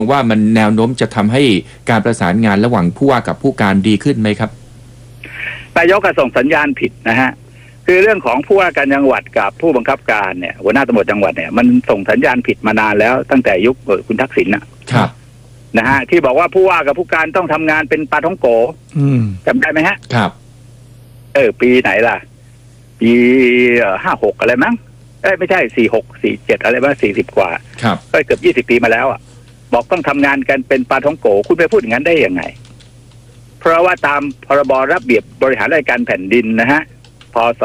ว่ามันแนวโน้มจะทำให้การประสานงานระหว่างผู้ว่ากับผู้การดีขึ้นไหมครับนายกก็ส่งสัญญาณผิดนะฮะคือเรื่องของผู้ว่าการจังหวัดกับผู้บังคับการเนี่ยหัวหน้าตำรวจจังหวัดเนี่ยมันส่งสัญญาณผิดมานานแล้วตั้งแต่ยุคคุณทักษิณนะครับนะฮะที่บอกว่าผู้ว่ากับผู้การต้องทำงานเป็นปลาท่องโกจำได้ไหมฮะครับปีไหนล่ะปี56อะไรมั้งไม่ใช่46 47อะไรบ้าง40 กว่าครับก็เกือบ20 ปีมาแล้วอ่ะบอกต้องทำงานกันเป็นปลาท่องโกคุณไปพูดอย่างนั้นได้ยังไงเพราะว่าตามพรบระเบียบบริหารราชการแผ่นดินนะฮะพ.ศ.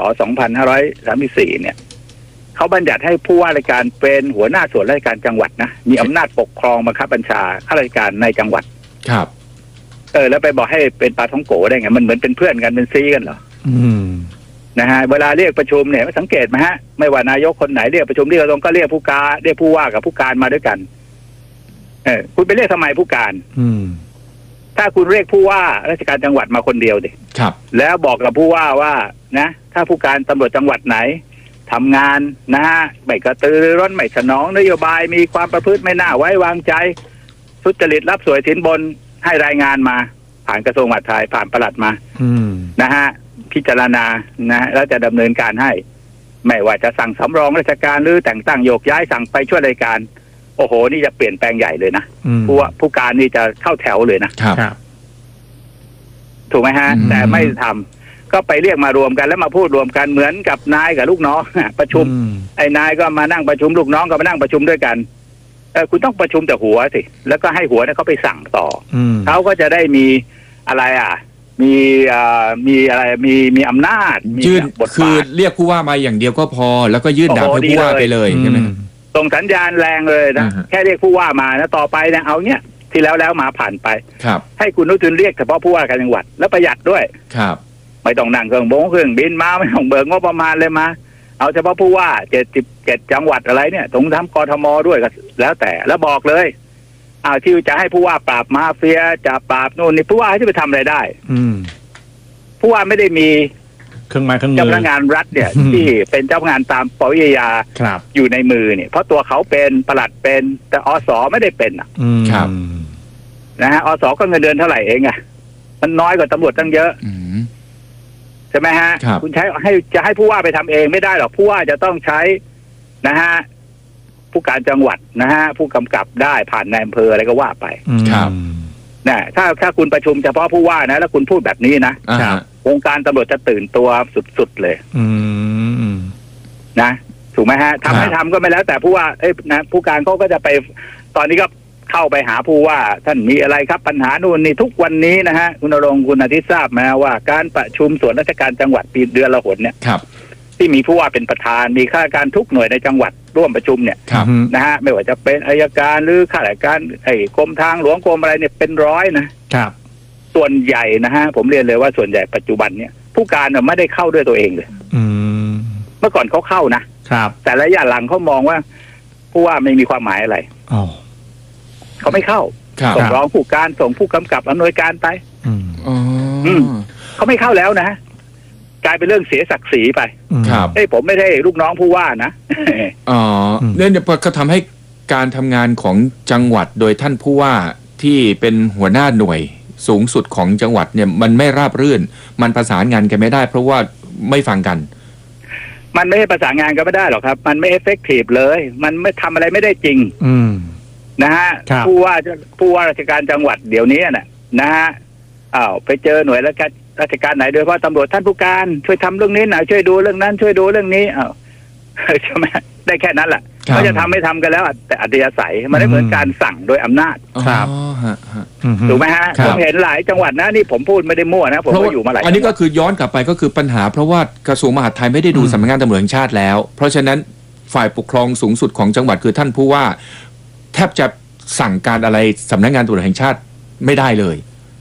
2534เนี่ยเขาบัญญัติให้ผู้ว่าราชการเป็นหัวหน้าส่วนราชการจังหวัดนะมีอำนาจปกครองบังคับบัญชาข้าราชการในจังหวัดครับแล้วไปบอกให้เป็นปลาท่องโกได้ไงมันเหมือนเป็นเพื่อนกันเป็นซีกันเหรอนะฮะเวลาเรียกประชุมเนี่ยสังเกตไหมฮะไม่ว่านายกคนไหนเรียกประชุมที่กระทรวงก็เรียกผู้การเรียกผู้ว่ากับผู้การมาด้วยกันคุณไปเรียกทำไมผู้การถ้าคุณเรียกผู้ว่าราชการจังหวัดมาคนเดียวดิครับแล้วบอกกับผู้ว่านะถ้าผู้การตำรวจจังหวัดไหนทำงานนะฮะไม่กระตือรือร้นไม่สนองนโยบายมีความประพฤติไม่น่าไว้วางใจทุจริตรับสวยสินบนให้รายงานมาผ่านกระทรวงมหาดไทยผ่านปลัดมานะฮะพิจารณานะแล้วจะดำเนินการให้ไม่ว่าจะสั่งสำรองราชการหรือแต่งตั้งโยกย้ายสั่งไปช่วยราชการโอ้โหนี่จะเปลี่ยนแปลงใหญ่เลยนะผู้การนี่จะเข้าแถวเลยนะครับถูกไหมฮะแต่ไม่ทำก็ไปเรียกมารวมกันแล้วมาพูดรวมกันเหมือนกับนายกับลูกน้องประชุมไอ้นายก็มานั่งประชุมลูกน้องก็มานั่งประชุมด้วยกันคุณต้องประชุมแต่หัวสิแล้วก็ให้หัวเนี่ยเขาไปสั่งต่อเขาก็จะได้มีอะไรมีอะไรมีอำนาจยื่นคือเรียกผู้ว่ามาอย่างเดียวก็พอแล้วก็ยื่นดาบให้ผู้ว่าไปเลยใช่ไหมส่งสัญญาณแรงเลยนะแค่เรียกผู้ว่ามานะต่อไปเนี่ยเอาเนี้ยที่แล้วมาผ่านไปครับให้คุณนุชเรียกเฉพาะผู้ว่าการจังหวัดแล้วประหยัดด้วยครับไม่ต้องนั่งเครื่องบินมาไม่ต้องเบิกงบประมาณเลยมาเอาเฉพาะผู้ว่า77 จังหวัดอะไรเนี่ยต้องทำกทมด้วยก็แล้วแต่แล้วบอกเลยที่จะให้ผู้ว่าปราบมาเฟียจะปราบโน่นนี่ผู้ว่าให้ไปทำอะไรได้ผู้ว่าไม่ได้มีเครื่องไม้เครื่องมือเจ้าพนักงานรัฐเนี่ยที่เป็นเจ้าพนักงานตามปวิทยาอยู่ในมือเนี่ยเพราะตัวเขาเป็นปลัดเป็นแต่อส.ไม่ได้เป็นครับนะฮะอส.ก็เงินเดือนเท่าไหร่เองมันน้อยกว่าตำรวจตั้งเยอะใช่ไหมฮะคุณจะให้ผู้ว่าไปทำเองไม่ได้หรอกผู้ว่าจะต้องใช้นะฮะผู้การจังหวัดนะฮะผู้กำกับได้ผ่านนายอำเภออะไรก็ว่าไปครับนะถ้าคุณประชุมเฉพาะผู้ว่านะแล้วคุณพูดแบบนี้นะวงการตำรวจจะตื่นตัวสุดๆเลยนะถูกไหมฮะทำไม่ทำก็ไม่แล้วแต่ผู้ว่านะผู้การเขาก็จะไปตอนนี้ก็เข้าไปหาผู้ว่าท่านมีอะไรครับปัญหานู่นนี่ทุกวันนี้นะฮะคุณณรงค์คุณอาทิตย์ทราบไหมว่าการประชุมส่วนราชการจังหวัดปีเดือนละหนเนี่ยที่มีผู้ว่าเป็นประธานมีข้าราชการทุกหน่วยในจังหวัดร่วมประชุมเนี่ยนะฮะไม่ว่าจะเป็นอัยการหรือข้าราชการกรมทางหลวงกรมอะไรเนี่ยเป็นร้อยนะครับส่วนใหญ่นะฮะผมเรียนเลยว่าส่วนใหญ่ปัจจุบันเนี่ยผู้การเนี่ยไม่ได้เข้าด้วยตัวเองเลยเมื่อก่อนเขาเข้านะครับแต่ระยะหลังเขามองว่าผู้ว่าไม่มีความหมายอะไรเขาไม่เข้าส่งรองผู้การส่งผู้กำกับอำนวยการไปเขาไม่เข้าแล้วนะกลายเป็นเรื่องเสียศักดิ์ศรีไปครับผมไม่ได้ลูกน้องผู้ว่านะเนี่ยก็ทำให้การทำงานของจังหวัดโดยท่านผู้ว่าที่เป็นหัวหน้าหน่วยสูงสุดของจังหวัดเนี่ยมันไม่ราบรื่นมันประสานงานกันไม่ได้เพราะว่าไม่ฟังกันมันไม่ประสานงานกันไม่ได้หรอกครับมันไม่เอฟเฟกตีฟเลยมันไม่ทำอะไรไม่ได้จริงนะฮะผู้ว่าราชการจังหวัดเดี๋ยวนี้นะฮะไปเจอหน่วยราชการไหนโดยเฉพาะตำรวจท่านผู้การช่วยทำเรื่องนี้หน่อยช่วยดูเรื่องนั้นช่วยดูเรื่องนี้ใช่ไหมได้แค่นั้นแหละเขาจะทำไม่ทำกันแล้วแต่อัธยาศัยมันไม่เหมือนการสั่งโดยอำนาจครับถูกไหมฮะผมเห็นหลายจังหวัดนะนี่ผมพูดไม่ได้มั่วนะผมก็อยู่มาหลายอันนี้ก็คือย้อนกลับไปก็คือปัญหาเพราะว่ากระทรวงมหาดไทยไม่ได้ดูสำนักงานตำรวจแห่งชาติแล้วเพราะฉะนั้นฝ่ายปกครองสูงสุดของจังหวัดคือท่านผู้ว่าแทบจะสั่งการอะไรสำนักงานตำรวจแห่งชาติไม่ได้เลย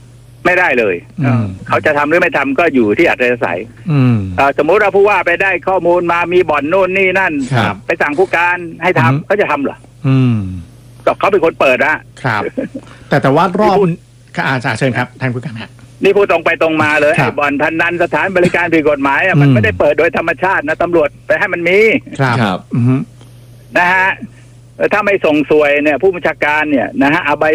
เขาจะทำหรือไม่ทำก็อยู่ที่อัธยาศัยสมมุติเราผู้ว่าไปได้ข้อมูลมามีบ่อนโน่นนี่นั่นไปสั่งผู้การให้ทำเขาจะทำเหรอก็เขาเป็นคนเปิดครับแต่ว่ารอบอาจารย์เชิญครับท่านผู้การฮะนี่พูดตรงไปตรงมาเลยไอ้บ่อนพนันสถานบริการผิดกฎหมายมันไม่ได้เปิดโดยธรรมชาตินะตำรวจไปให้มันมีครับนะฮะถ้าไม่ส่งสวยเนี่ยผู้บัญชาการเนี่ยนะฮะอบาย